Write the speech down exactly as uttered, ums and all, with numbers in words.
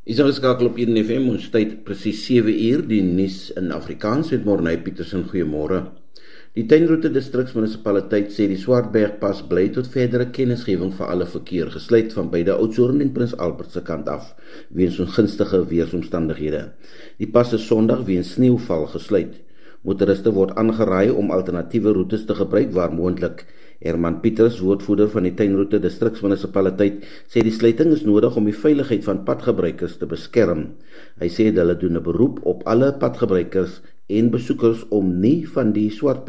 Is nou geskakel op een F M, ons tyd presies sewe uur, die nuus in Afrikaans met Morney Petersen, goeiemôre. Die Tuinroete Distriksmunisipaliteit sê die Swartbergpas bly tot verdere kennisgewing vir alle verkeer gesluit van beide Oudtshoorn en Prins Albert se kant af, weens ongunstige weersomstandighede. Die pas is Sondag weens sneeuval gesluit. Motoriste word aangeraai om alternatiewe roetes te gebruik waar moontlik. Herman Pieters, woordvoerder van die Tuinroete Distriksmunisipaliteit, sê die sluiting is nodig om die veiligheid van padgebruikers te beskerm. Hy sê hulle doen 'n beroep op alle padgebruikers en besoekers om nie van die swart